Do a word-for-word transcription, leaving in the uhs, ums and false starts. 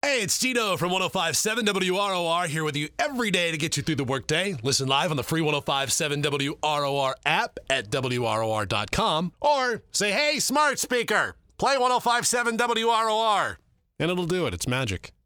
Hey, it's Tito from one oh five point seven W R O R here with you every day to get you through the workday. Listen live on the free one oh five point seven W R O R app at W R O R dot com or say, hey, smart speaker, play one oh five point seven W R O R, and it'll do it. It's magic.